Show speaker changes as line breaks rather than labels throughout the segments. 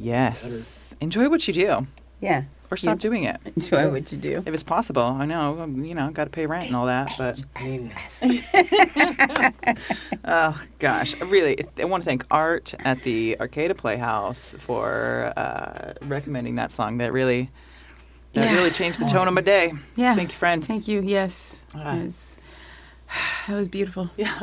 Yes. Enjoy what you do.
Yeah.
Or stop doing it.
Enjoy what you do.
If it's possible. I know, got to pay rent and all that, but... Oh, gosh. Really, I want to thank Art at the Arcada Playhouse for recommending that song. That really changed the tone of my day.
Yeah.
Thank you, friend.
Thank you. Yes. That was beautiful.
Yeah.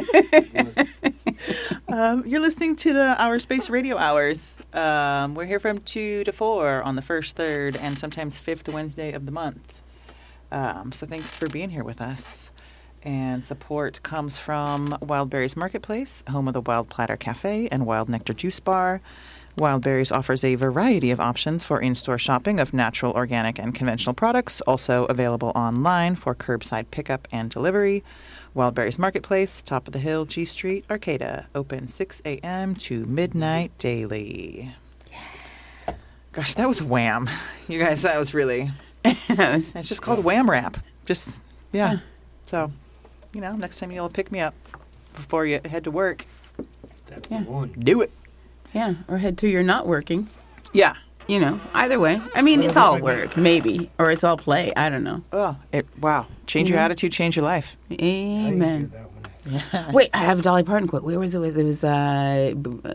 You're listening to the Our Space Radio Hours. We're here from 2 to 4 on the first, third, and sometimes fifth Wednesday of the month. So thanks for being here with us. And support comes from Wild Berries Marketplace, home of the Wild Platter Cafe and Wild Nectar Juice Bar. Wild Berries offers a variety of options for in-store shopping of natural, organic, and conventional products, also available online for curbside pickup and delivery. Wild Berries Marketplace, top of the hill, G Street, Arcata, open 6 a.m. to midnight daily. Gosh, that was wham. You guys, that was really... It's just called wham rap. Just, yeah. So, next time you'll pick me up before you head to work.
That's the one.
Do it.
Yeah, or head to you're not working.
Yeah.
Either way. I mean, it's all work, maybe. Or it's all play. I don't know.
Oh, wow. Change your attitude, change your life.
Amen.
That one.
Yeah.
Wait, I have a Dolly Parton quote. Where was it? It was, wow,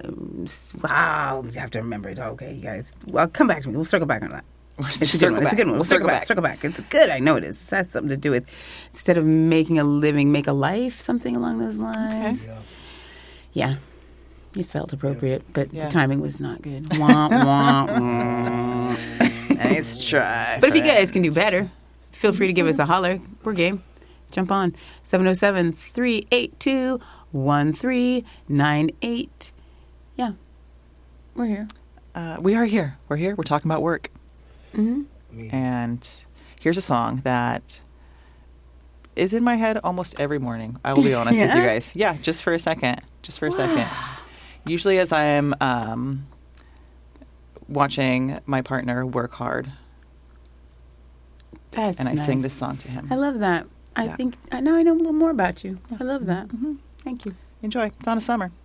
I have to remember it. Okay, you guys. Well, come back to me. We'll circle back on that. It's a good one. It's a good one. We'll circle back. Circle back. It's good. I know it is. It has something to do with, instead of making a living, make a life, something along those lines.
Okay.
Yeah. It felt appropriate, but the timing was not good. Wah, wah, wah.
Nice try.
But if you guys can do better, feel free to give us a holler. We're game. Jump on. 707-382-1398. Yeah. We're here.
We are here. We're here. We're talking about work.
Mm-hmm.
And here's a song that is in my head almost every morning. I will be honest with you guys. Yeah, just for a second. Usually as I am watching my partner work hard.
That's
and I
nice.
sing this song to him.
I love that. I think, now I know a little more about you. I love that.
Mm-hmm.
Thank you.
Enjoy. Donna Summer.